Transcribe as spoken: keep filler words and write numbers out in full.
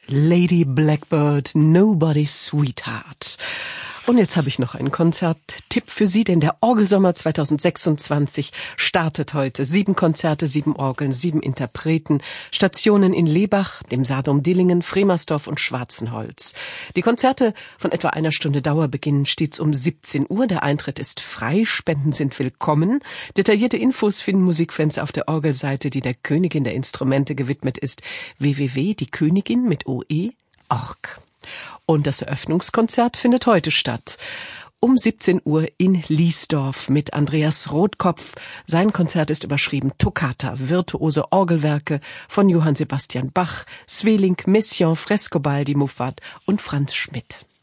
Lady Blackbird, Nobody's Sweetheart. Und jetzt habe ich noch einen Konzerttipp für Sie, denn der Orgelsommer zwanzig sechsundzwanzig startet heute. Sieben Konzerte, sieben Orgeln, sieben Interpreten, Stationen in Lebach, dem Sadum Dillingen, Fremersdorf und Schwarzenholz. Die Konzerte von etwa einer Stunde Dauer beginnen stets um siebzehn Uhr. Der Eintritt ist frei, Spenden sind willkommen. Detaillierte Infos finden Musikfans auf der Orgelseite, die der Königin der Instrumente gewidmet ist, w w w punkt die königin mit oe punkt org. Und das Eröffnungskonzert findet heute statt. Um siebzehn Uhr in Liesdorf mit Andreas Rotkopf. Sein Konzert ist überschrieben Toccata, virtuose Orgelwerke von Johann Sebastian Bach, Sweelinck, Messiaen, Frescobaldi, Muffat und Franz Schmidt.